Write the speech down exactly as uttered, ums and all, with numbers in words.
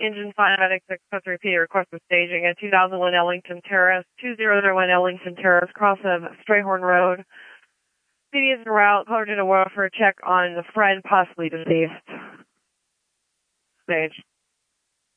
Engine five medic six plus repeat request for staging at two thousand one Ellington Terrace, two thousand one Ellington Terrace, cross of Strayhorn Road. C D is en route, colored in a well for a check on the friend, possibly deceased. Stage.